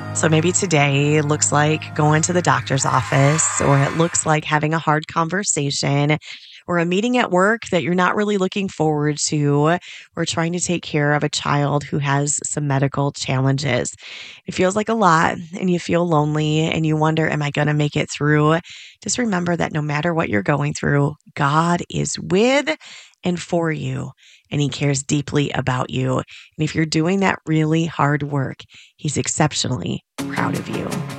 So maybe today looks like going to the doctor's office, or it looks like having a hard conversation, or a meeting at work that you're not really looking forward to, or trying to take care of a child who has some medical challenges. It feels like a lot, and you feel lonely, and you wonder, am I going to make it through? Just remember that no matter what you're going through, God is with and for you, and He cares deeply about you. And if you're doing that really hard work, He's exceptionally proud of you.